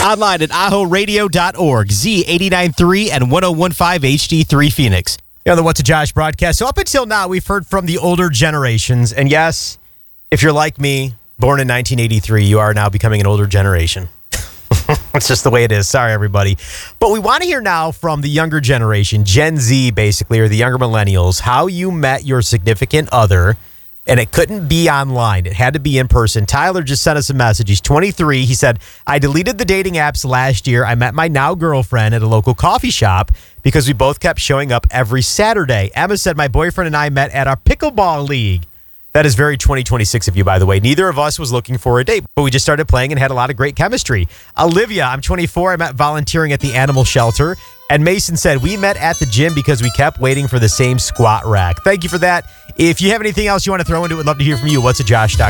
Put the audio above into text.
Online at ahoradio.org, Z89.3 and 101.5 HD3 Phoenix. The What's a Josh broadcast. So up until now, we've heard from the older generations. And yes, if you're like me, born in 1983, you are now becoming an older generation. It's just the way it is. Sorry, everybody. But we want to hear now from the younger generation, Gen Z, basically, or the younger millennials, how you met your significant other. And it couldn't be online. It had to be in person. Tyler just sent us a message. He's 23. He said, I deleted the dating apps last year. I met my now girlfriend at a local coffee shop because we both kept showing up every Saturday. Emma said, my boyfriend and I met at our pickleball league. That is very 2026 of you, by the way. Neither of us was looking for a date, but we just started playing and had a lot of great chemistry. Olivia, I'm 24. I met volunteering at the animal shelter. And Mason said, we met at the gym because we kept waiting for the same squat rack. Thank you for that. If you have anything else you want to throw into it, we'd love to hear from you. What's a Josh.com.